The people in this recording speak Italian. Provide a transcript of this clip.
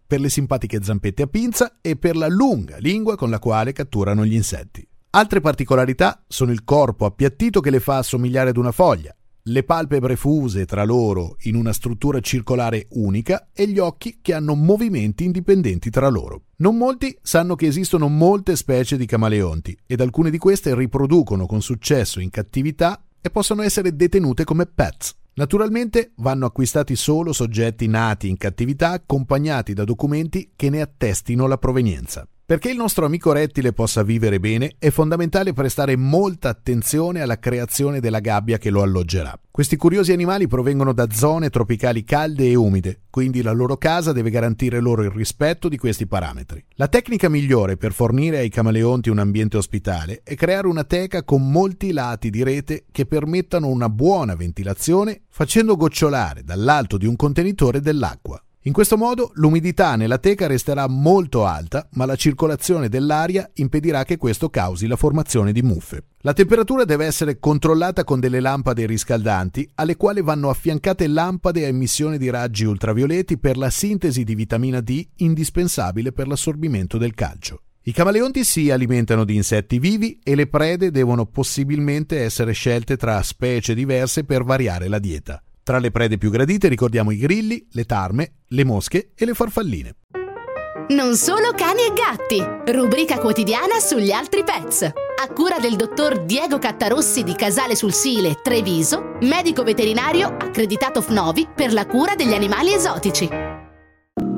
per le simpatiche zampette a pinza e per la lunga lingua con la quale catturano gli insetti. Altre particolarità sono il corpo appiattito che le fa assomigliare ad una foglia, le palpebre fuse tra loro in una struttura circolare unica e gli occhi che hanno movimenti indipendenti tra loro. Non molti sanno che esistono molte specie di camaleonti ed alcune di queste riproducono con successo in cattività e possono essere detenute come pets. Naturalmente vanno acquistati solo soggetti nati in cattività accompagnati da documenti che ne attestino la provenienza. Perché il nostro amico rettile possa vivere bene, è fondamentale prestare molta attenzione alla creazione della gabbia che lo alloggerà. Questi curiosi animali provengono da zone tropicali calde e umide, quindi la loro casa deve garantire loro il rispetto di questi parametri. La tecnica migliore per fornire ai camaleonti un ambiente ospitale è creare una teca con molti lati di rete che permettano una buona ventilazione, facendo gocciolare dall'alto di un contenitore dell'acqua. In questo modo l'umidità nella teca resterà molto alta, ma la circolazione dell'aria impedirà che questo causi la formazione di muffe. La temperatura deve essere controllata con delle lampade riscaldanti, alle quali vanno affiancate lampade a emissione di raggi ultravioletti per la sintesi di vitamina D indispensabile per l'assorbimento del calcio. I camaleonti si alimentano di insetti vivi e le prede devono possibilmente essere scelte tra specie diverse per variare la dieta. Tra le prede più gradite ricordiamo i grilli, le tarme, le mosche e le farfalline. Non solo cani e gatti, rubrica quotidiana sugli altri pets. A cura del dottor Diego Cattarossi di Casale sul Sile, Treviso, medico veterinario accreditato FNOVI per la cura degli animali esotici.